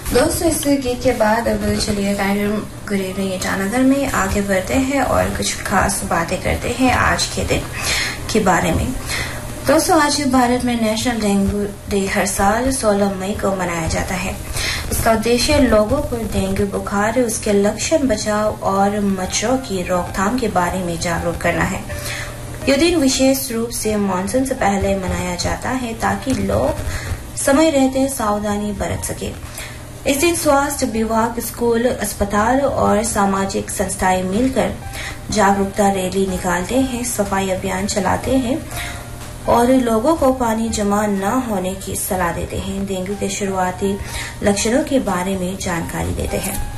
दोस्तों, इस गीत के बाद अब चलिए कार्यक्रम गुरेरे ये जानागर में आगे बढ़ते हैं और कुछ खास बातें करते हैं आज के दिन के बारे में। दोस्तों, आज भारत में नेशनल डेंगू डे हर साल 16 मई को मनाया जाता है। इसका उद्देश्य लोगों को डेंगू बुखार, उसके लक्षण, बचाव और मच्छरों की रोकथाम के बारे में जागरूक करना है। यह दिन विशेष रूप से मानसून से पहले मनाया जाता है ताकि लोग समय रहते सावधानी बरत सके। इस दिन स्वास्थ्य विभाग, स्कूल, अस्पताल और सामाजिक संस्थाएं मिलकर जागरूकता रैली निकालते हैं, सफाई अभियान चलाते हैं और लोगों को पानी जमा न होने की सलाह देते हैं। डेंगू के शुरुआती लक्षणों के बारे में जानकारी देते हैं।